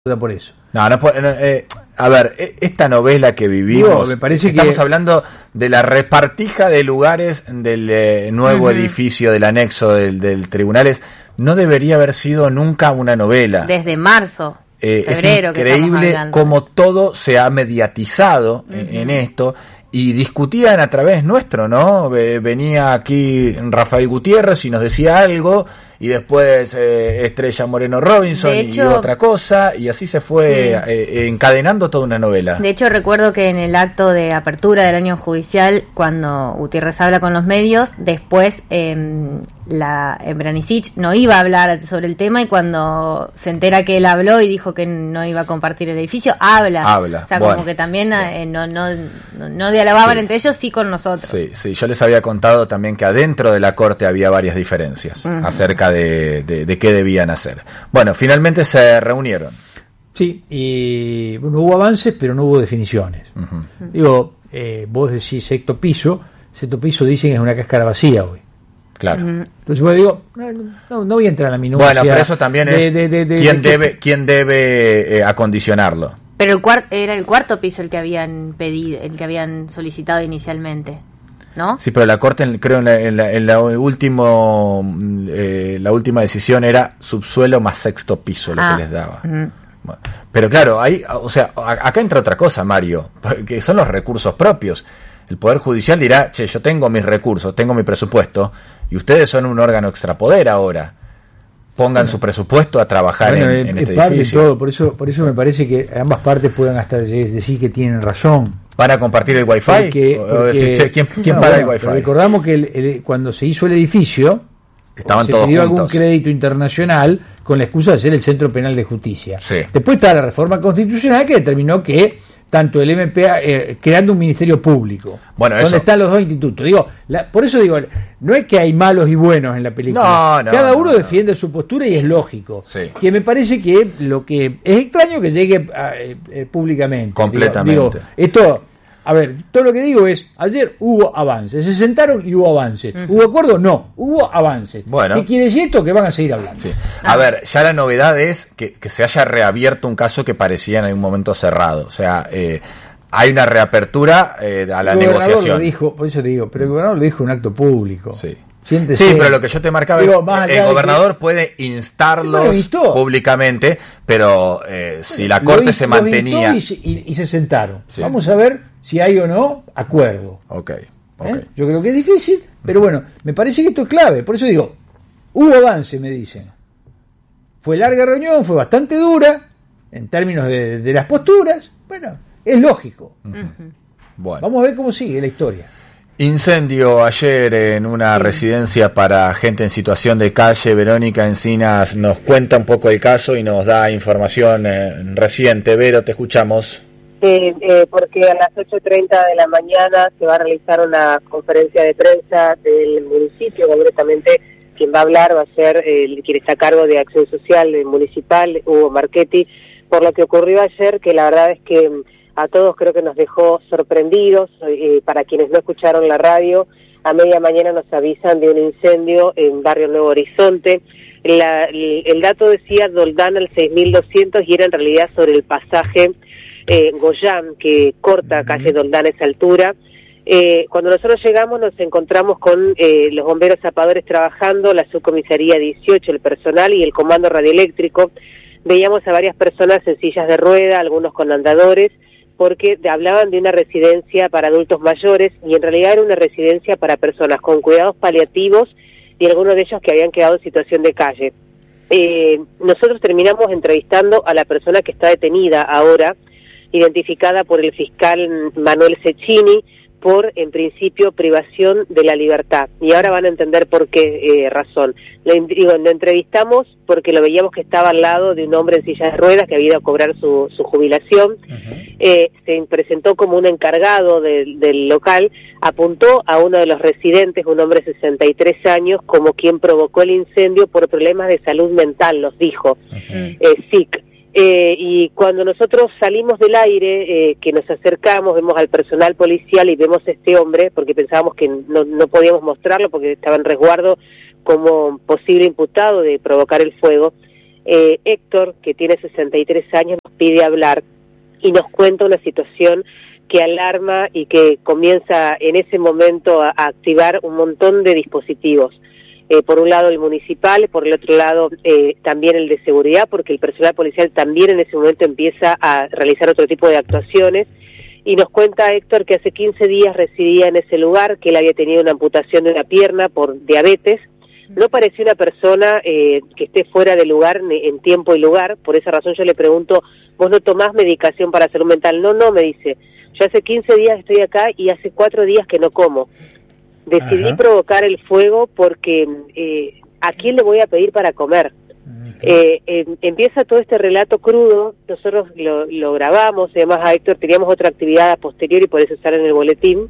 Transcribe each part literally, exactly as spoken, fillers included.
por eso. No, no, no eh, a ver, esta novela que vivimos, Digo, me parece estamos que... hablando de la repartija de lugares del eh, nuevo uh-huh. edificio del anexo del, del tribunales, no debería haber sido nunca una novela. Desde marzo, eh, febrero. Es increíble cómo todo se ha mediatizado uh-huh. en, en esto. Y discutían a través nuestro, ¿no? Venía aquí Rafael Gutiérrez y nos decía algo, y después eh, Estrella Moreno Robinson hecho, y otra cosa, y así se fue sí. eh, encadenando toda una novela. De hecho, recuerdo que en el acto de apertura del año judicial, cuando Gutiérrez habla con los medios, después eh, la eh, Branicic no iba a hablar sobre el tema, y cuando se entera que él habló y dijo que no iba a compartir el edificio, habla. Habla. O sea, bueno, como que también eh, no, no, no, no dialogaban sí. entre ellos, sí con nosotros. Sí, sí, yo les había contado también que adentro de la corte había varias diferencias uh-huh. acerca de, de, de qué debían hacer. Bueno, finalmente se reunieron. Sí, y bueno, hubo avances, pero no hubo definiciones. Uh-huh. Digo, eh, vos decís sexto piso, sexto piso dicen que es una cáscara vacía hoy. Claro. Uh-huh. Entonces yo digo, no, no voy a entrar a la minucia. Bueno, pero eso también de, es de, de, de, quién, de debe, quién debe eh, acondicionarlo. Pero el cuart- era el cuarto piso el que habían pedido, el que habían solicitado inicialmente, ¿no? Sí, pero la Corte, creo, en la, en la, en la, último, eh, la última decisión era subsuelo más sexto piso lo ah. que les daba. Uh-huh. Bueno, pero claro, ahí, o sea, acá entra otra cosa, Mario, que son los recursos propios. El Poder Judicial dirá, che, yo tengo mis recursos, tengo mi presupuesto, y ustedes son un órgano extrapoder ahora. Pongan bueno, su presupuesto a trabajar bueno, en, en este parte edificio. Todo, por eso, por eso me parece que ambas partes puedan hasta decir que tienen razón. ¿Van a compartir el wifi? Porque, o, porque, o decir, che, ¿quién, quién no, paga bueno, el wifi? Recordamos que el, el, cuando se hizo el edificio, estaban se todos pidió juntos. algún crédito internacional con la excusa de ser el Centro Penal de Justicia. Sí. Después está la reforma constitucional que determinó que tanto el M P A, eh, creando un ministerio público, bueno, donde eso. están los dos institutos. Digo, la, por eso digo, no es que hay malos y buenos en la película. No, no, Cada no, uno no. defiende su postura y es lógico. Sí. Que me parece que lo que es extraño que llegue a, eh, eh, públicamente. Completamente. Digo, digo, esto, a ver, todo lo que digo es, ayer hubo avances, se sentaron y hubo avances. Uh-huh. ¿Hubo acuerdo? No, hubo avances. Bueno. ¿Qué quiere decir esto? Que van a seguir hablando. Sí. A ah. ver, ya la novedad es que, que se haya reabierto un caso que parecía en algún momento cerrado. O sea, eh, hay una reapertura eh, a la el negociación. Lo dijo, por eso te digo, pero el gobernador lo dijo en un acto público. Sí. Siéntese. Sí, pero lo que yo te marcaba digo, es el gobernador que... puede instarlos públicamente, pero eh, si la Corte hizo, se mantenía... Y se, y, y se sentaron. Sí. Vamos a ver si hay o no acuerdo. Ok, okay. ¿Eh? Yo creo que es difícil, pero bueno, me parece que esto es clave. Por eso digo, hubo avance, me dicen. Fue larga reunión, fue bastante dura, en términos de, de las posturas. Bueno, es lógico. Uh-huh. Bueno. Vamos a ver cómo sigue la historia. Incendio ayer en una sí. residencia para gente en situación de calle. Verónica Encinas nos cuenta un poco el caso y nos da información eh, reciente. Vero, te escuchamos. Eh, eh, porque a las ocho treinta de la mañana se va a realizar una conferencia de prensa del municipio. Concretamente, quien va a hablar va a ser eh, quien está a cargo de Acción Social municipal, Hugo Marchetti, por lo que ocurrió ayer, que la verdad es que a todos creo que nos dejó sorprendidos. Eh, para quienes no escucharon la radio, a media mañana nos avisan de un incendio en Barrio Nuevo Horizonte. La, el, el dato decía Doldán al seis mil doscientos y era en realidad sobre el pasaje eh, Goyán, que corta calle Doldán a esa altura. Eh, cuando nosotros llegamos nos encontramos con eh, los bomberos zapadores trabajando, la subcomisaría dieciocho, el personal y el comando radioeléctrico. Veíamos a varias personas en sillas de rueda, algunos con andadores, porque hablaban de una residencia para adultos mayores y en realidad era una residencia para personas con cuidados paliativos y algunos de ellos que habían quedado en situación de calle. Eh, nosotros terminamos entrevistando a la persona que está detenida ahora, identificada por el fiscal Manuel Cecchini, por, en principio, privación de la libertad. Y ahora van a entender por qué eh, razón. Lo, digo, lo entrevistamos porque lo veíamos que estaba al lado de un hombre en silla de ruedas que había ido a cobrar su, su jubilación. Uh-huh. Eh, se presentó como un encargado de, del local, apuntó a uno de los residentes, un hombre de sesenta y tres años, como quien provocó el incendio por problemas de salud mental, nos dijo, uh-huh. eh, S I C. Eh, y cuando nosotros salimos del aire, eh, que nos acercamos, vemos al personal policial y vemos a este hombre, porque pensábamos que no, no podíamos mostrarlo porque estaba en resguardo como posible imputado de provocar el fuego, eh, Héctor, que tiene sesenta y tres años, nos pide hablar y nos cuenta una situación que alarma y que comienza en ese momento a, a activar un montón de dispositivos. Eh, por un lado el municipal, por el otro lado eh, también el de seguridad, porque el personal policial también en ese momento empieza a realizar otro tipo de actuaciones. Y nos cuenta Héctor que hace quince días residía en ese lugar, que él había tenido una amputación de una pierna por diabetes. No parecía una persona eh, que esté fuera de lugar en tiempo y lugar. Por esa razón yo le pregunto, ¿vos no tomás medicación para salud mental? No, no, me dice, yo hace quince días estoy acá y hace cuatro días que no como. Decidí Ajá. provocar el fuego porque eh, ¿a quién le voy a pedir para comer? Eh, eh, empieza todo este relato crudo, nosotros lo, lo grabamos, además a Héctor teníamos otra actividad a posteriori y por eso sale en el boletín,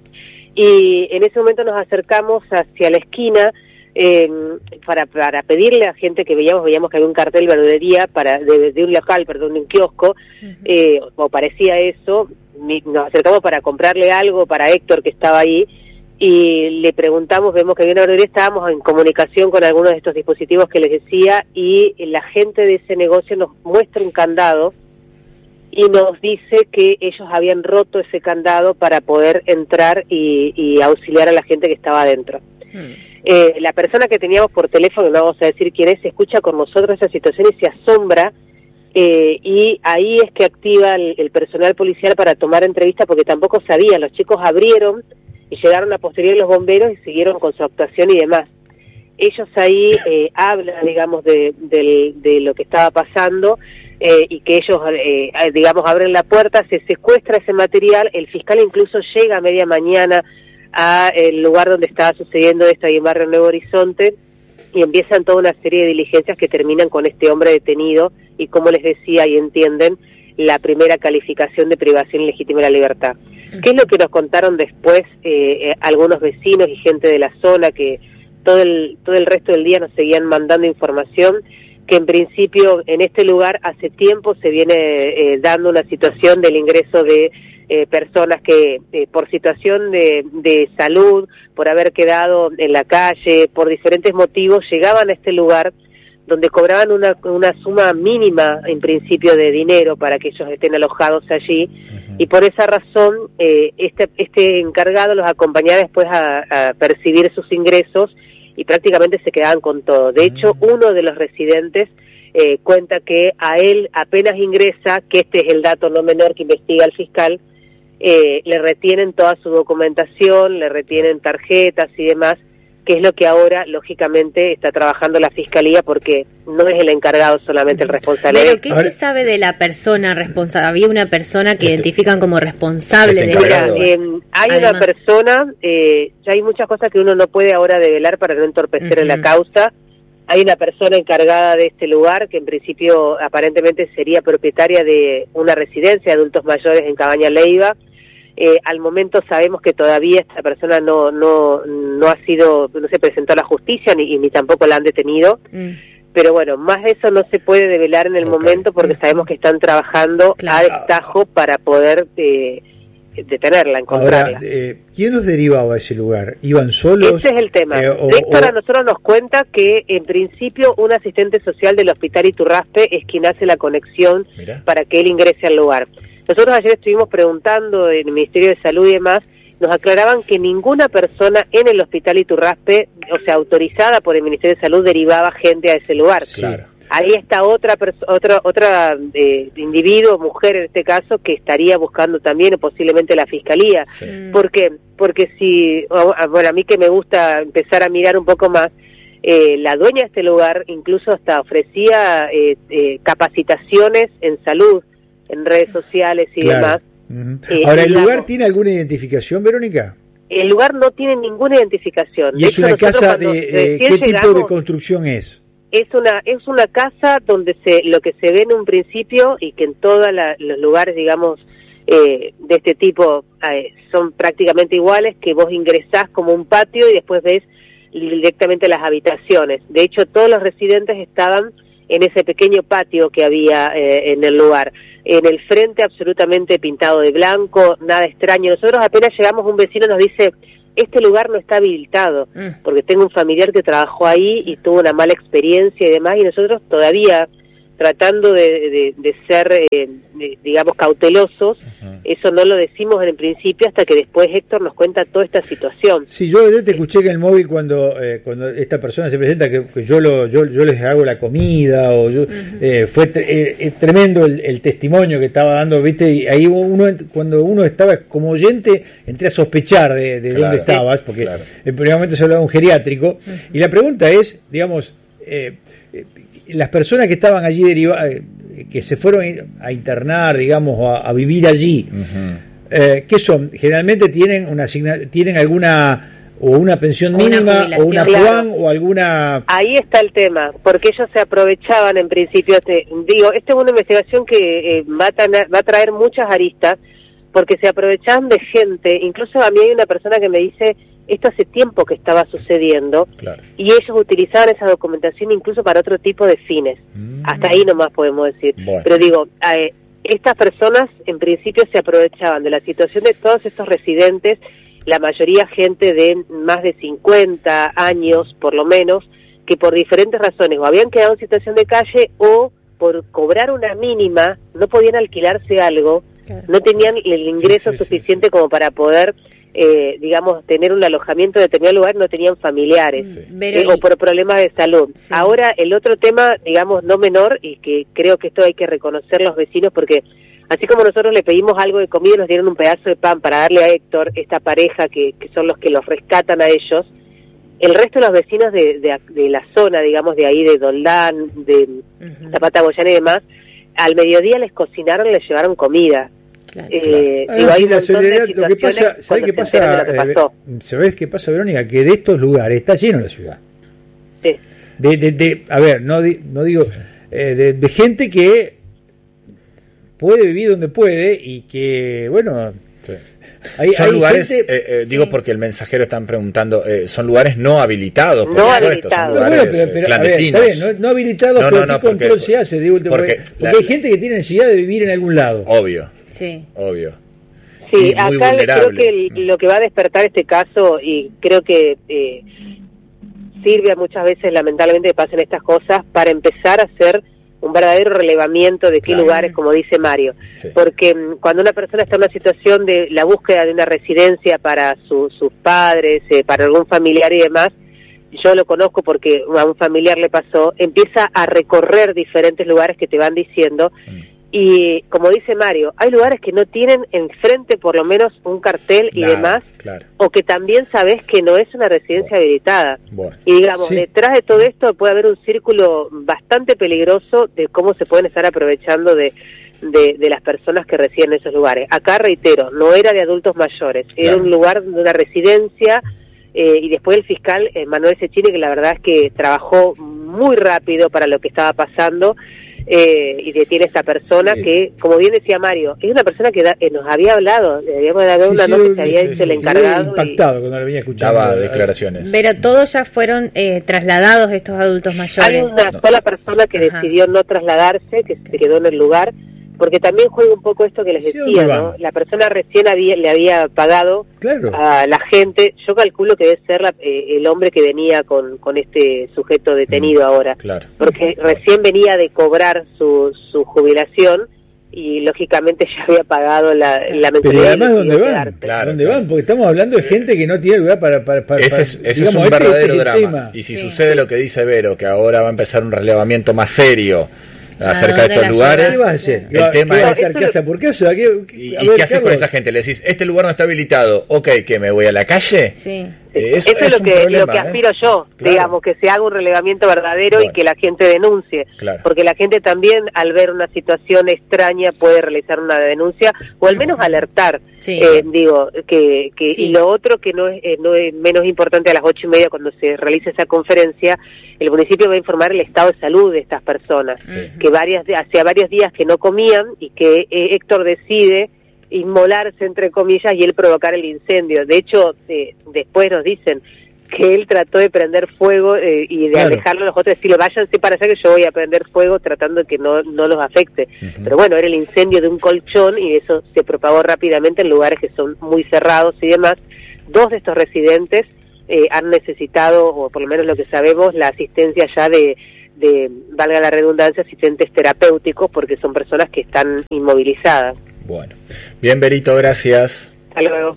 y en ese momento nos acercamos hacia la esquina eh, para, para pedirle a gente que veíamos, veíamos que había un cartel de verdulería para, de, de un local, perdón, de un kiosco, uh-huh. eh, o parecía eso, nos acercamos para comprarle algo para Héctor que estaba ahí, y le preguntamos, vemos que había una verdulería, estábamos en comunicación con algunos de estos dispositivos que les decía, y la gente de ese negocio nos muestra un candado y nos dice que ellos habían roto ese candado para poder entrar y, y auxiliar a la gente que estaba adentro. Hmm. Eh, la persona que teníamos por teléfono, no vamos a decir quién es, escucha con nosotros esa situación y se asombra, eh, y ahí es que activa el, el personal policial para tomar entrevista, porque tampoco sabían, los chicos abrieron y llegaron a posteriori los bomberos y siguieron con su actuación y demás. Ellos ahí eh, hablan, digamos, de, de, de lo que estaba pasando eh, y que ellos, eh, digamos, abren la puerta, se secuestra ese material, el fiscal incluso llega a media mañana al lugar donde estaba sucediendo esto, ahí en Barrio Nuevo Horizonte, y empiezan toda una serie de diligencias que terminan con este hombre detenido y, como les decía, y entienden, la primera calificación de privación ilegítima de la libertad. ¿Qué es lo que nos contaron después eh, eh, algunos vecinos y gente de la zona que todo el todo el resto del día nos seguían mandando información? Que en principio en este lugar hace tiempo se viene eh, dando una situación del ingreso de eh, personas que eh, por situación de, de salud, por haber quedado en la calle, por diferentes motivos, llegaban a este lugar donde cobraban una, una suma mínima en principio de dinero para que ellos estén alojados allí, uh-huh. y por esa razón eh, este, este encargado los acompañaba después a, a percibir sus ingresos y prácticamente se quedaban con todo. De hecho, uh-huh. uno de los residentes eh, cuenta que a él apenas ingresa, que este es el dato no menor que investiga el fiscal, eh, le retienen toda su documentación, le retienen tarjetas y demás, que es lo que ahora, lógicamente, está trabajando la Fiscalía, porque no es el encargado solamente el responsable. Pero, ¿qué ahora se sabe de la persona responsable? Había una persona que este, identifican como responsable de Mira, eh, hay Además. una persona, eh, ya hay muchas cosas que uno no puede ahora develar para no entorpecer uh-huh. en la causa. Hay una persona encargada de este lugar, que en principio aparentemente sería propietaria de una residencia de adultos mayores en Cabaña Leiva. Eh, al momento sabemos que todavía esta persona no no no ha sido, no se presentó a la justicia ni, ni tampoco la han detenido, mm. pero bueno, más de eso no se puede develar en el okay. momento, porque sabemos que están trabajando claro. a destajo para poder eh, detenerla, encontrarla. Ahora, eh, ¿quién los derivaba a ese lugar? ¿Iban solos? Ese es el tema. Eh, o, Héctor o... a nosotros nos cuenta que en principio un asistente social del Hospital Iturraspe es quien hace la conexión Mirá. para que él ingrese al lugar. Nosotros ayer estuvimos preguntando en el Ministerio de Salud y demás, nos aclaraban que ninguna persona en el Hospital Iturraspe, o sea, autorizada por el Ministerio de Salud, derivaba gente a ese lugar. Claro. Ahí está otra perso- otra otra eh, individuo, mujer en este caso, que estaría buscando también, o posiblemente la Fiscalía. Sí. ¿Por qué? Porque si, bueno, a mí que me gusta empezar a mirar un poco más, eh, la dueña de este lugar incluso hasta ofrecía eh, eh, capacitaciones en salud, en redes sociales y claro. demás. Uh-huh. Eh, Ahora, ¿el digamos, lugar tiene alguna identificación, Verónica? El lugar no tiene ninguna identificación. ¿Y de es hecho, una casa de eh, qué llegamos, tipo de construcción es? Es una es una casa donde se lo que se ve en un principio, y que en todos los lugares, digamos, eh, de este tipo eh, son prácticamente iguales, que vos ingresás como un patio y después ves directamente las habitaciones. De hecho, todos los residentes estaban en ese pequeño patio que había eh, en el lugar. En el frente absolutamente pintado de blanco, nada extraño. Nosotros apenas llegamos, un vecino nos dice, este lugar no está habilitado, mm. porque tengo un familiar que trabajó ahí y tuvo una mala experiencia y demás, y nosotros todavía tratando de, de, de ser, eh, de, digamos, cautelosos, uh-huh. eso no lo decimos en el principio hasta que después Héctor nos cuenta toda esta situación. Sí, yo te escuché que en el móvil cuando eh, cuando esta persona se presenta, que, que yo lo yo, yo les hago la comida, o yo, uh-huh. eh, fue tre- eh, tremendo el, el testimonio que estaba dando, viste, y ahí uno, cuando uno estaba como oyente, entré a sospechar de, de claro, dónde estabas, porque claro. en primer momento se hablaba de un geriátrico, uh-huh. y la pregunta es, digamos, eh, eh, las personas que estaban allí derivadas, que se fueron a internar, digamos, a, a vivir allí, uh-huh. eh, ¿qué son? Generalmente tienen una asigna, tienen alguna o una pensión o mínima una o una P U A N claro. o alguna. Ahí está el tema, porque ellos se aprovechaban en principio. Te, digo, esta es una investigación que eh, va, a tener, va a traer muchas aristas, porque se aprovechaban de gente. Incluso a mí hay una persona que me dice, esto hace tiempo que estaba sucediendo, claro. y ellos utilizaban esa documentación incluso para otro tipo de fines. Mm. Hasta ahí nomás podemos decir. Bueno. Pero digo, eh, estas personas en principio se aprovechaban de la situación de todos estos residentes, la mayoría gente de más de cincuenta años por lo menos, que por diferentes razones o habían quedado en situación de calle o por cobrar una mínima no podían alquilarse algo, claro. no tenían el ingreso sí, sí, suficiente sí, sí. como para poder Eh, digamos, tener un alojamiento en determinado lugar, no tenían familiares, sí. eh, o por problemas de salud. Sí. Ahora, el otro tema, digamos, no menor, y que creo que esto hay que reconocer los vecinos, porque así como nosotros le pedimos algo de comida y nos dieron un pedazo de pan para darle a Héctor, esta pareja que, que son los que los rescatan a ellos, el resto de los vecinos de, de, de la zona, digamos, de ahí, de Doldán, de uh-huh. Zapata Goyana y demás, al mediodía les cocinaron, les llevaron comida. Claro, eh, claro. Digo, ah, sí, la solidaridad, lo que pasa, ¿sabes qué pasa? Eh, ¿Sabés qué pasa, Verónica? Que de estos lugares está lleno la ciudad. Sí. De, de, de, a ver, no, di, no digo, eh, de, de gente que puede vivir donde puede y que, bueno, sí. hay, son hay lugares, gente, eh, eh, digo sí. porque el mensajero están preguntando, eh, son lugares no habilitados, por no supuesto, habilitados. son lugares bueno, pero, pero, clandestinos. A ver, está bien, no, no habilitados, no, pero no, ¿qué no, control porque, se hace? Digo, porque, porque, porque la, hay gente que tiene necesidad de vivir en algún lado. Obvio. Sí. Obvio. Sí, acá creo que lo que va a despertar este caso, y creo que eh, sirve muchas veces, lamentablemente, que pasen estas cosas, para empezar a hacer un verdadero relevamiento de qué claro. lugares, como dice Mario. Sí. Porque cuando una persona está en una situación de la búsqueda de una residencia para su, sus padres, eh, para algún familiar y demás, yo lo conozco porque a un familiar le pasó, empieza a recorrer diferentes lugares que te van diciendo, mm. y como dice Mario, hay lugares que no tienen enfrente por lo menos un cartel y claro, demás, claro. o que también sabes que no es una residencia bueno. habilitada. Bueno. Y digamos, sí. detrás de todo esto puede haber un círculo bastante peligroso de cómo se pueden estar aprovechando de, de, de las personas que residen en esos lugares. Acá, reitero, no era de adultos mayores, claro. era un lugar de una residencia, eh, y después el fiscal eh, Manuel Cecchini, que la verdad es que trabajó muy rápido para lo que estaba pasando, Eh, y detiene a esta persona sí. que, como bien decía Mario, es una persona que da, eh, nos había hablado, le habíamos dado sí, una sí, nota que se había hecho sí, el encargado. Impactado y, cuando lo venía escuchando. Daba declaraciones. Pero todos ya fueron eh, trasladados estos adultos mayores. Hay una no. sola persona que Ajá. decidió no trasladarse, que se quedó en el lugar, porque también juega un poco esto que les decía, sí, ¿no? La persona recién había, le había pagado claro. a la gente, yo calculo que debe ser la, eh, el hombre que venía con, con este sujeto detenido mm, ahora, claro. porque recién venía de cobrar su, su jubilación y lógicamente ya había pagado la, la mensualidad. Pero además, ¿dónde van? Claro, ¿dónde claro. van? Porque estamos hablando de gente que no tiene lugar para... para, para ese es, ese digamos, es un este, verdadero este drama. Tema. Y si sí. sucede lo que dice Vero, que ahora va a empezar un relevamiento más serio acerca de estos lugares, ¿qué va a hacer? El ¿Qué tema va a es hacer casa por casa? ¿Qué, qué, ¿Y, a y ver, qué haces Carlos? con esa gente? Le decís, este lugar no está habilitado, ok, ¿que me voy a la calle? Sí. Eh, eso, eso es, es lo que problema, lo que aspiro ¿eh? yo, claro. digamos, que se haga un relevamiento verdadero bueno. y que la gente denuncie, claro. porque la gente también al ver una situación extraña puede realizar una denuncia o al menos alertar, sí. eh, digo, que, que sí. y lo otro que no es, eh, no es menos importante, a las ocho y media cuando se realice esa conferencia, el municipio va a informar el estado de salud de estas personas, sí. que varias hacía varios días que no comían y que eh, Héctor decide inmolarse, entre comillas, y él provocar el incendio. De hecho, eh, después nos dicen que él trató de prender fuego eh, y de claro. alejarlo a los otros, decirle, váyanse para allá que yo voy a prender fuego tratando de que no, no los afecte. Uh-huh. Pero bueno, era el incendio de un colchón y eso se propagó rápidamente en lugares que son muy cerrados y demás, dos de estos residentes eh, han necesitado, o por lo menos lo que sabemos, la asistencia ya de, de, valga la redundancia, asistentes terapéuticos, porque son personas que están inmovilizadas. Bueno, bien, Berito, gracias. Hasta luego.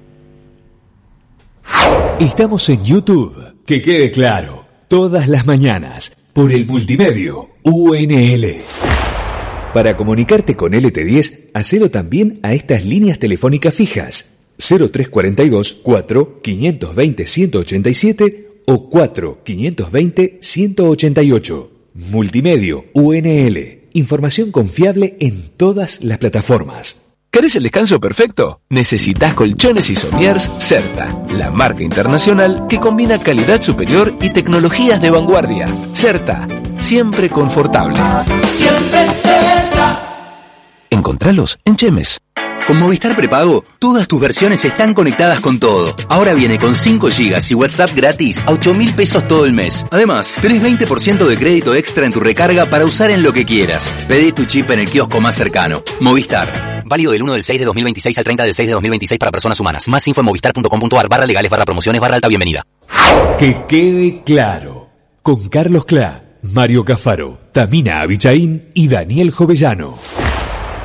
Estamos en YouTube, que quede claro, todas las mañanas, por el multimedio U N L. Para comunicarte con L T diez, hacelo también a estas líneas telefónicas fijas: cero tres cuatro dos, cuatro, cinco dos cero, uno ocho siete o cuatro, cinco dos cero, uno ocho ocho. Multimedio U N L. Información confiable en todas las plataformas. ¿Querés el descanso perfecto? Necesitas colchones y somiers Certa, la marca internacional que combina calidad superior y tecnologías de vanguardia. Certa, siempre confortable. Siempre Certa. Encontralos en Chemes. Con Movistar Prepago, todas tus versiones están conectadas con todo. Ahora viene con cinco gigas y WhatsApp gratis a ocho mil pesos todo el mes. Además, tenés veinte por ciento de crédito extra en tu recarga para usar en lo que quieras. Pedí tu chip en el kiosco más cercano. Movistar. Válido del uno del seis de dos mil veintiséis al treinta del seis de dos mil veintiséis para personas humanas. Más info en movistar punto com punto ar barra legales barra promociones barra alta bienvenida. Que quede claro. Con Carlos Clá, Mario Cafaro, Tamina Abichaín y Daniel Jovellano.